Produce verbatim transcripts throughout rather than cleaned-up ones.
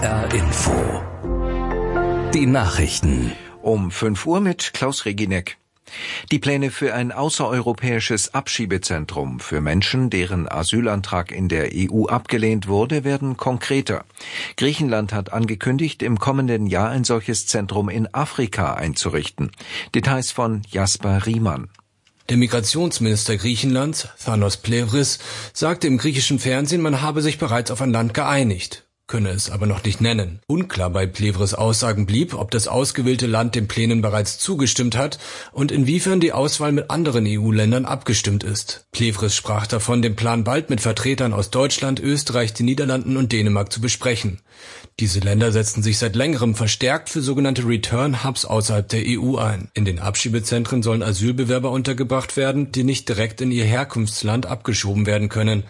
R Info. Die Nachrichten. Um fünf Uhr mit Klaus Reginek. Die Pläne für ein außereuropäisches Abschiebezentrum für Menschen, deren Asylantrag in der E U abgelehnt wurde, werden konkreter. Griechenland hat angekündigt, im kommenden Jahr ein solches Zentrum in Afrika einzurichten. Details von Jasper Riemann. Der Migrationsminister Griechenlands, Thanos Plevris, sagte im griechischen Fernsehen, man habe sich bereits auf ein Land geeinigt, könne es aber noch nicht nennen. Unklar bei Plevris' Aussagen blieb, ob das ausgewählte Land den Plänen bereits zugestimmt hat und inwiefern die Auswahl mit anderen E U-Ländern abgestimmt ist. Plevris sprach davon, den Plan bald mit Vertretern aus Deutschland, Österreich, den Niederlanden und Dänemark zu besprechen. Diese Länder setzen sich seit längerem verstärkt für sogenannte Return-Hubs außerhalb der E U ein. In den Abschiebezentren sollen Asylbewerber untergebracht werden, die nicht direkt in ihr Herkunftsland abgeschoben werden können.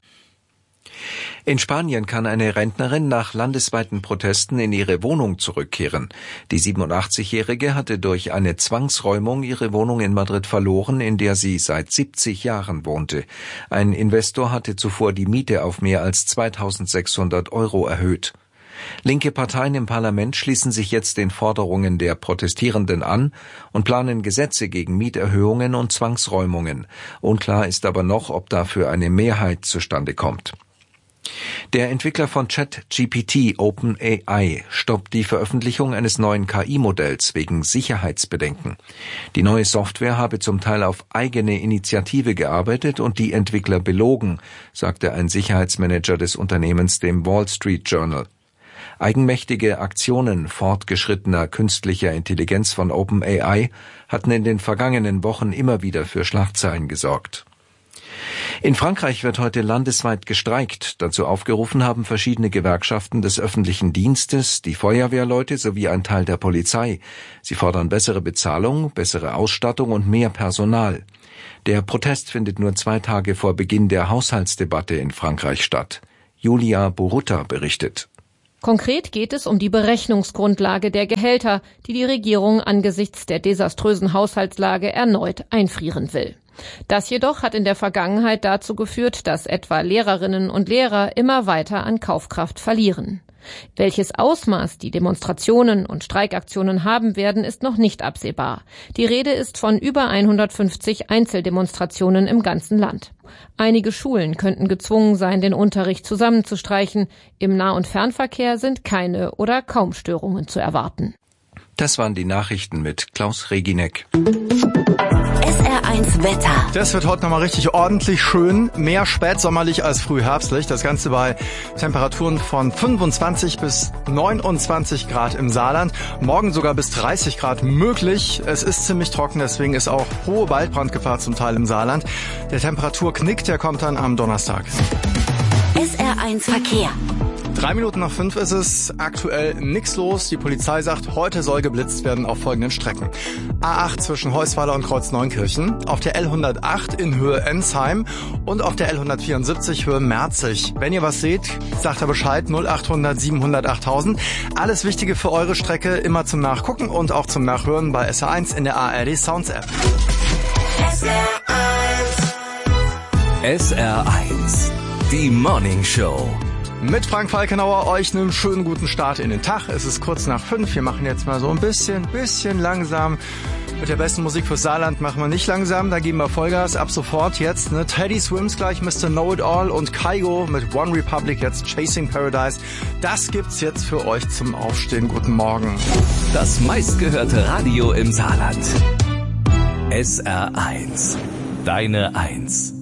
In Spanien kann eine Rentnerin nach landesweiten Protesten in ihre Wohnung zurückkehren. Die siebenundachtzigjährige hatte durch eine Zwangsräumung ihre Wohnung in Madrid verloren, in der sie seit siebzig Jahren wohnte. Ein Investor hatte zuvor die Miete auf mehr als zweitausendsechshundert Euro erhöht. Linke Parteien im Parlament schließen sich jetzt den Forderungen der Protestierenden an und planen Gesetze gegen Mieterhöhungen und Zwangsräumungen. Unklar ist aber noch, ob dafür eine Mehrheit zustande kommt. Der Entwickler von ChatGPT, OpenAI, stoppt die Veröffentlichung eines neuen K I-Modells wegen Sicherheitsbedenken. Die neue Software habe zum Teil auf eigene Initiative gearbeitet und die Entwickler belogen, sagte ein Sicherheitsmanager des Unternehmens dem Wall Street Journal. Eigenmächtige Aktionen fortgeschrittener künstlicher Intelligenz von OpenAI hatten in den vergangenen Wochen immer wieder für Schlagzeilen gesorgt. In Frankreich wird heute landesweit gestreikt. Dazu aufgerufen haben verschiedene Gewerkschaften des öffentlichen Dienstes, die Feuerwehrleute sowie ein Teil der Polizei. Sie fordern bessere Bezahlung, bessere Ausstattung und mehr Personal. Der Protest findet nur zwei Tage vor Beginn der Haushaltsdebatte in Frankreich statt. Julia Borutta berichtet. Konkret geht es um die Berechnungsgrundlage der Gehälter, die die Regierung angesichts der desaströsen Haushaltslage erneut einfrieren will. Das jedoch hat in der Vergangenheit dazu geführt, dass etwa Lehrerinnen und Lehrer immer weiter an Kaufkraft verlieren. Welches Ausmaß die Demonstrationen und Streikaktionen haben werden, ist noch nicht absehbar. Die Rede ist von über hundertfünfzig Einzeldemonstrationen im ganzen Land. Einige Schulen könnten gezwungen sein, den Unterricht zusammenzustreichen. Im Nah- und Fernverkehr sind keine oder kaum Störungen zu erwarten. Das waren die Nachrichten mit Klaus Reginek. S R eins Wetter. Das wird heute nochmal richtig ordentlich schön. Mehr spätsommerlich als frühherbstlich. Das Ganze bei Temperaturen von fünfundzwanzig bis neunundzwanzig Grad im Saarland. Morgen sogar bis dreißig Grad möglich. Es ist ziemlich trocken, deswegen ist auch hohe Waldbrandgefahr zum Teil im Saarland. Der Temperaturknick, der kommt dann am Donnerstag. S R eins Verkehr. Drei Minuten nach fünf ist es, aktuell nichts los. Die Polizei sagt, heute soll geblitzt werden auf folgenden Strecken. A acht zwischen Heusweiler und Kreuzneunkirchen, auf der L hundertacht in Höhe Ensheim und auf der L hundertvierundsiebzig Höhe Merzig. Wenn ihr was seht, sagt er Bescheid, null achthundert siebenhundert achttausend. Alles Wichtige für eure Strecke immer zum Nachgucken und auch zum Nachhören bei S R eins in der A R D Sounds App. S R eins. S R eins. Die Morning Show. Mit Frank Falkenauer euch einen schönen guten Start in den Tag. Es ist kurz nach fünf. Wir machen jetzt mal so ein bisschen, bisschen langsam. Mit der besten Musik fürs Saarland machen wir nicht langsam. Da geben wir Vollgas. Ab sofort jetzt. Ne? Teddy Swims gleich, Mister Know It All und Kygo mit One Republic jetzt Chasing Paradise. Das gibt's jetzt für euch zum Aufstehen. Guten Morgen. Das meistgehörte Radio im Saarland. S R eins. Deine Eins.